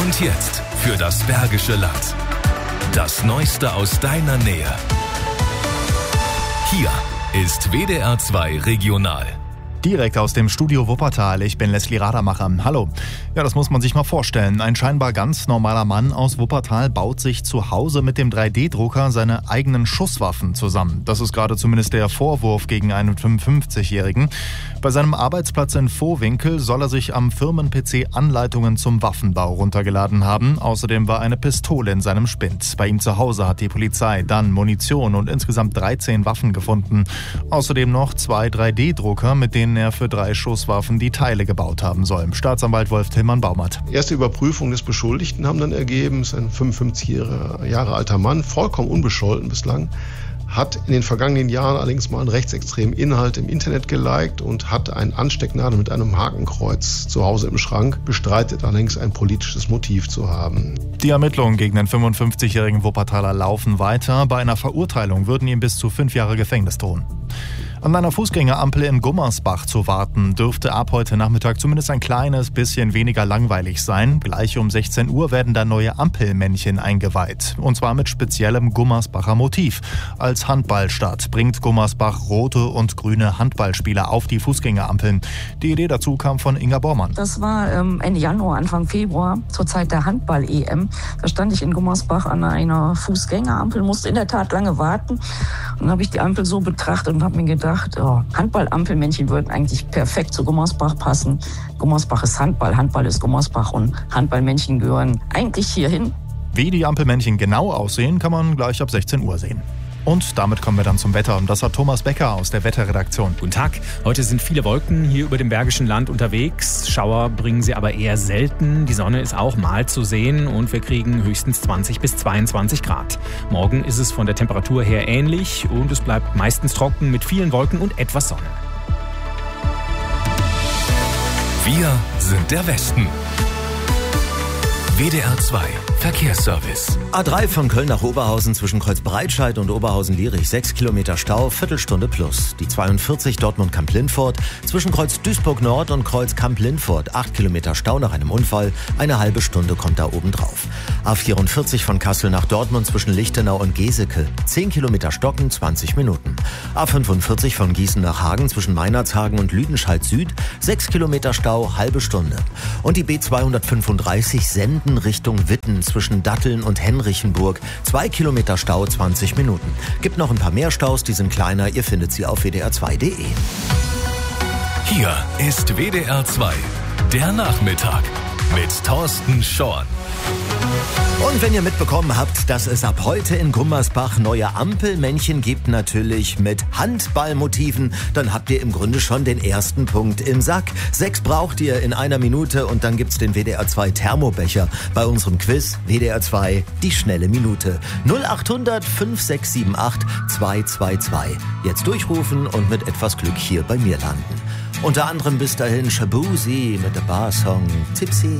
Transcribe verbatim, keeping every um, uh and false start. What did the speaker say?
Und jetzt für das Bergische Land. Das Neueste aus deiner Nähe. Hier ist W D R zwei Regional. Direkt aus dem Studio Wuppertal, ich bin Leslie Radermacher. Hallo. Ja, das muss man sich mal vorstellen. Ein scheinbar ganz normaler Mann aus Wuppertal baut sich zu Hause mit dem drei D Drucker seine eigenen Schusswaffen zusammen. Das ist gerade zumindest der Vorwurf gegen einen fünfundfünfzigjährigen. Bei seinem Arbeitsplatz in Vohwinkel soll er sich am Firmen-P C Anleitungen zum Waffenbau runtergeladen haben. Außerdem war eine Pistole in seinem Spind. Bei ihm zu Hause hat die Polizei dann Munition und insgesamt dreizehn Waffen gefunden. Außerdem noch zwei drei D Drucker, mit denen er für drei Schusswaffen die Teile gebaut haben soll. Staatsanwalt Wolf Tillmann-Baumert. Erste Überprüfung des Beschuldigten haben dann ergeben, es ist ein fünfundfünfzig Jahre alter Mann, vollkommen unbescholten bislang, hat in den vergangenen Jahren allerdings mal einen rechtsextremen Inhalt im Internet geliked und hat einen Anstecknadel mit einem Hakenkreuz zu Hause im Schrank, bestreitet allerdings ein politisches Motiv zu haben. Die Ermittlungen gegen den fünfundfünfzigjährigen Wuppertaler laufen weiter. Bei einer Verurteilung würden ihm bis zu fünf Jahre Gefängnis drohen. An einer Fußgängerampel in Gummersbach zu warten, dürfte ab heute Nachmittag zumindest ein kleines bisschen weniger langweilig sein. Gleich um sechzehn Uhr werden da neue Ampelmännchen eingeweiht. Und zwar mit speziellem Gummersbacher Motiv. Als Handballstadt bringt Gummersbach rote und grüne Handballspieler auf die Fußgängerampeln. Die Idee dazu kam von Inga Bormann. Das war ähm, Ende Januar, Anfang Februar, zur Zeit der Handball-E M. Da stand ich in Gummersbach an einer Fußgängerampel, musste in der Tat lange warten. Und dann habe ich die Ampel so betrachtet und habe mir gedacht, oh, Handball-Ampelmännchen würden eigentlich perfekt zu Gummersbach passen. Gummersbach ist Handball, Handball ist Gummersbach und Handballmännchen gehören eigentlich hierhin. Wie die Ampelmännchen genau aussehen, kann man gleich ab sechzehn Uhr sehen. Und damit kommen wir dann zum Wetter. Und das hat Thomas Becker aus der Wetterredaktion. Guten Tag. Heute sind viele Wolken hier über dem Bergischen Land unterwegs. Schauer bringen sie aber eher selten. Die Sonne ist auch mal zu sehen und wir kriegen höchstens zwanzig bis zweiundzwanzig Grad. Morgen ist es von der Temperatur her ähnlich und es bleibt meistens trocken mit vielen Wolken und etwas Sonne. Wir sind der Westen. W D R zwei Verkehrsservice. A drei von Köln nach Oberhausen zwischen Kreuz Breitscheid und Oberhausen-Lierich, sechs Kilometer Stau, Viertelstunde plus. Die zweiundvierzig Dortmund-Kamp-Lindfort zwischen Kreuz Duisburg-Nord und Kreuz Kamp-Lindfort, acht Kilometer Stau nach einem Unfall, eine halbe Stunde kommt da oben drauf. A vierundvierzig von Kassel nach Dortmund zwischen Lichtenau und Geseke, zehn Kilometer Stocken, zwanzig Minuten. A fünfundvierzig von Gießen nach Hagen zwischen Meinerzhagen und Lüdenscheid Süd, sechs Kilometer Stau, halbe Stunde. Und die B zweihundertfünfunddreißig Senden Richtung Witten zwischen Datteln und Henrichenburg, zwei Kilometer Stau, zwanzig Minuten. Gibt noch ein paar mehr Staus, die sind kleiner, ihr findet sie auf w d r zwei punkt d e. Hier ist W D R zwei, der Nachmittag mit Thorsten Schorn. Und wenn ihr mitbekommen habt, dass es ab heute in Gummersbach neue Ampelmännchen gibt, natürlich mit Handballmotiven, dann habt ihr im Grunde schon den ersten Punkt im Sack. Sechs braucht ihr in einer Minute und dann gibt's den W D R zwei Thermobecher bei unserem Quiz W D R zwei, die schnelle Minute. null acht hundert fünf sechs sieben acht zwei zwei zwei. Jetzt durchrufen und mit etwas Glück hier bei mir landen. Unter anderem bis dahin Shabuzi mit der Bar-Song Tipsy.